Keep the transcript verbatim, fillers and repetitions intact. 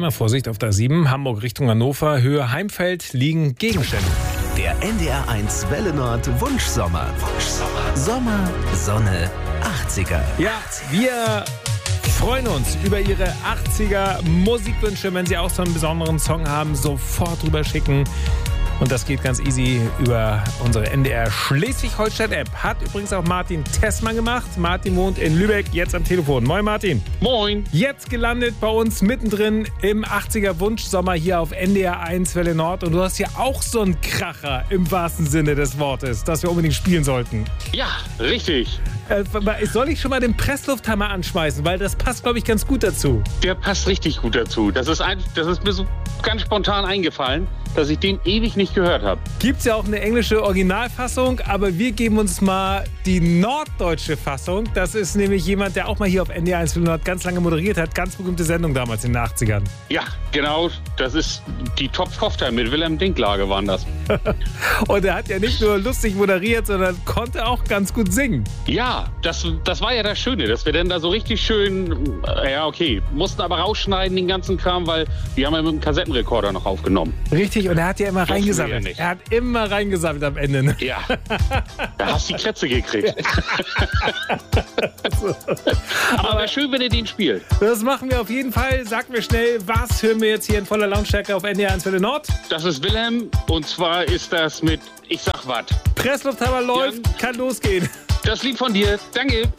Immer Vorsicht auf der sieben, Hamburg Richtung Hannover, Höhe Heimfeld liegen Gegenstände. Der N D R eins Welle Nord Wunschsommer. Wunschsommer. Sommer, Sonne, achtziger. Ja, wir freuen uns über Ihre achtziger Musikwünsche. Wenn Sie auch so einen besonderen Song haben, sofort drüber schicken. Und das geht ganz easy über unsere N D R Schleswig-Holstein-App. Hat übrigens auch Martin Tessmann gemacht. Martin wohnt in Lübeck, jetzt am Telefon. Moin Martin. Moin. Jetzt gelandet bei uns mittendrin im achtziger Wunschsommer hier auf N D R eins Welle Nord. Und du hast ja auch so einen Kracher im wahrsten Sinne des Wortes, das wir unbedingt spielen sollten. Ja, richtig. Äh, soll ich schon mal den Presslufthammer anschmeißen? Weil das passt, glaube ich, ganz gut dazu. Der passt richtig gut dazu. Das ist, ein, das ist mir so ganz spontan eingefallen, dass ich den ewig nicht gehört habe. Gibt's ja auch eine englische Originalfassung, aber wir geben uns mal die norddeutsche Fassung. Das ist nämlich jemand, der auch mal hier auf N D R eins Welle Nord ganz lange moderiert hat. Ganz berühmte Sendung damals in den achtzigern. Ja, genau. Das ist die Top-Kofter mit Wilhelm Dinklage waren das. Und er hat ja nicht nur lustig moderiert, sondern konnte auch ganz gut singen. Ja, das, das war ja das Schöne, dass wir dann da so richtig schön, äh, ja okay, mussten aber rausschneiden den ganzen Kram, weil die haben ja mit dem Kassettenrekorder noch aufgenommen. Richtig, und er hat ja immer Das reingesammelt. will er nicht. Er hat immer reingesammelt am Ende. Ne? Ja, da hast du die Krätze gekriegt. Aber wäre schön, wenn ihr den spielt. Das machen wir auf jeden Fall. Sag mir schnell, was hören wir jetzt hier in voller Lautstärke auf N D R eins Welle Nord? Das ist Wilhelm und zwar ist das mit Ich sag wat. Presslufthammer läuft, Ja. kann losgehen. Das Lied von dir. Danke.